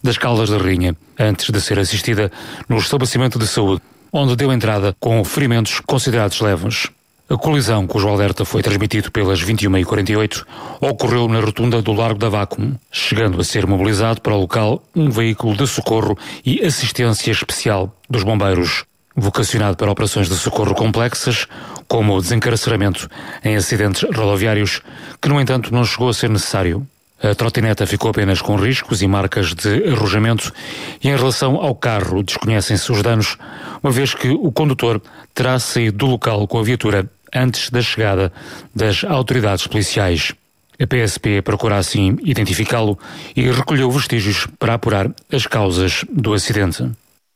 das Caldas da Rainha, antes de ser assistida no estabelecimento de saúde, onde deu entrada com ferimentos considerados leves. A colisão, cujo alerta foi transmitido pelas 21h48, ocorreu na rotunda do Largo da Vácuo, chegando a ser mobilizado para o local um veículo de socorro e assistência especial dos bombeiros, vocacionado para operações de socorro complexas, como o desencarceramento em acidentes rodoviários, que no entanto não chegou a ser necessário. A trotineta ficou apenas com riscos e marcas de arrojamento e em relação ao carro desconhecem-se os danos, uma vez que o condutor terá saído do local com a viatura antes da chegada das autoridades policiais. A PSP procura assim identificá-lo e recolheu vestígios para apurar as causas do acidente.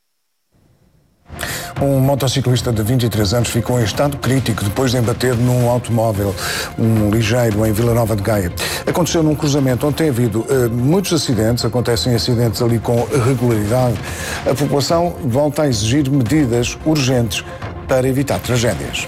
Um motociclista de 23 anos ficou em estado crítico depois de embater num automóvel, um ligeiro, em Vila Nova de Gaia. Aconteceu num cruzamento onde tem havido muitos acidentes, acontecem acidentes ali com regularidade. A população volta a exigir medidas urgentes para evitar tragédias.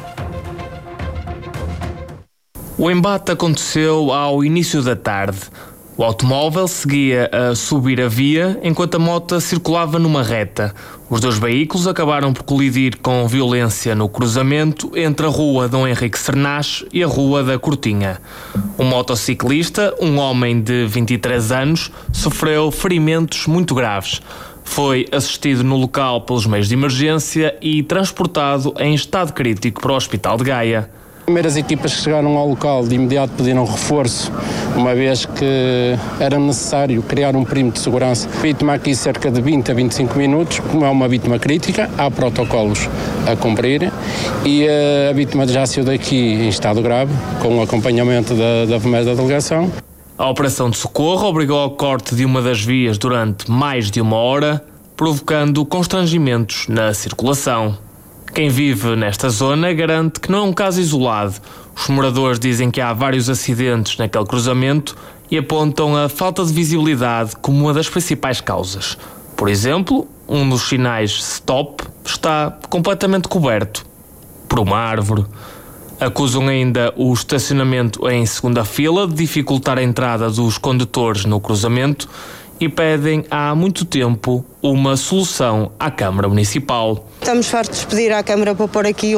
O embate aconteceu ao início da tarde. O automóvel seguia a subir a via enquanto a moto circulava numa reta. Os dois veículos acabaram por colidir com violência no cruzamento entre a Rua Dom Henrique Sernás e a Rua da Cortinha. O motociclista, um homem de 23 anos, sofreu ferimentos muito graves. Foi assistido no local pelos meios de emergência e transportado em estado crítico para o Hospital de Gaia. As primeiras equipas que chegaram ao local de imediato pediram reforço, uma vez que era necessário criar um perímetro de segurança. A vítima aqui cerca de 20 a 25 minutos, como é uma vítima crítica, há protocolos a cumprir e a vítima já saiu daqui em estado grave, com o acompanhamento da enfermeira da delegação. A operação de socorro obrigou ao corte de uma das vias durante mais de uma hora, provocando constrangimentos na circulação. Quem vive nesta zona garante que não é um caso isolado. Os moradores dizem que há vários acidentes naquele cruzamento e apontam a falta de visibilidade como uma das principais causas. Por exemplo, um dos sinais stop está completamente coberto por uma árvore. Acusam ainda o estacionamento em segunda fila de dificultar a entrada dos condutores no cruzamento e pedem há muito tempo uma solução à Câmara Municipal. Estamos fartos de pedir à Câmara para pôr aqui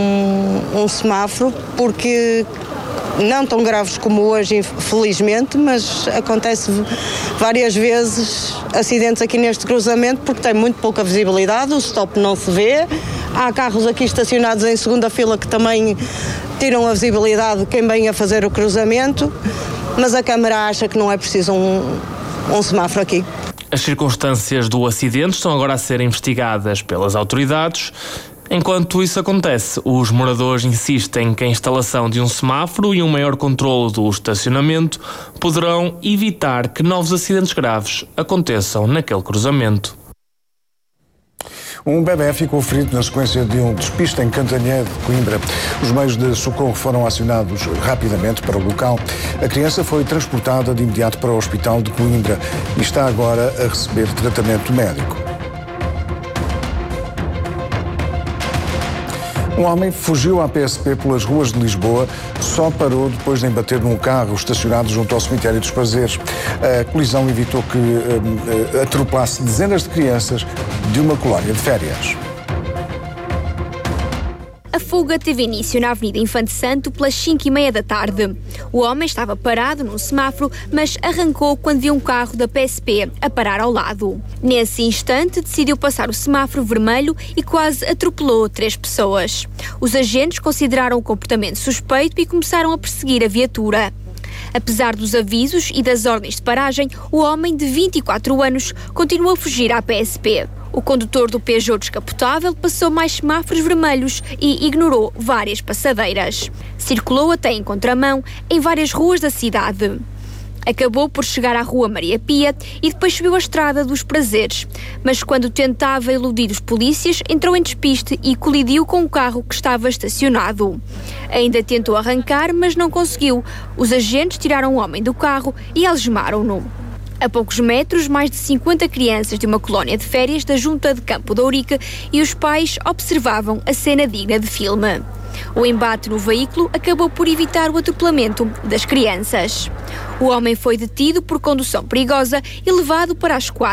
um semáforo, porque não tão graves como hoje, felizmente, mas acontece várias vezes acidentes aqui neste cruzamento porque tem muito pouca visibilidade, o stop não se vê, há carros aqui estacionados em segunda fila que também tiram a visibilidade de quem vem a fazer o cruzamento, mas a Câmara acha que não é preciso um semáforo aqui. As circunstâncias do acidente estão agora a ser investigadas pelas autoridades. Enquanto isso acontece, os moradores insistem que a instalação de um semáforo e um maior controlo do estacionamento poderão evitar que novos acidentes graves aconteçam naquele cruzamento. Um bebé ficou ferido na sequência de um despiste em Cantanhede, Coimbra. Os meios de socorro foram acionados rapidamente para o local. A criança foi transportada de imediato para o Hospital de Coimbra e está agora a receber tratamento médico. Um homem fugiu à PSP pelas ruas de Lisboa, só parou depois de embater num carro estacionado junto ao cemitério dos Prazeres. A colisão evitou que atropelasse dezenas de crianças de uma colónia de férias. A fuga teve início na Avenida Infante Santo pelas 5h30 da tarde. O homem estava parado num semáforo, mas arrancou quando viu um carro da PSP a parar ao lado. Nesse instante, decidiu passar o semáforo vermelho e quase atropelou 3 pessoas. Os agentes consideraram o comportamento suspeito e começaram a perseguir a viatura. Apesar dos avisos e das ordens de paragem, o homem de 24 anos continuou a fugir à PSP. O condutor do Peugeot descapotável passou mais semáforos vermelhos e ignorou várias passadeiras. Circulou até em contramão em várias ruas da cidade. Acabou por chegar à Rua Maria Pia e depois subiu a Estrada dos Prazeres. Mas quando tentava eludir os polícias, entrou em despiste e colidiu com um carro que estava estacionado. Ainda tentou arrancar, mas não conseguiu. Os agentes tiraram o homem do carro e algemaram-no. A poucos metros, mais de 50 crianças de uma colónia de férias da Junta de Campo de Ourique e os pais observavam a cena digna de filme. O embate no veículo acabou por evitar o atropelamento das crianças. O homem foi detido por condução perigosa e levado para a esquadra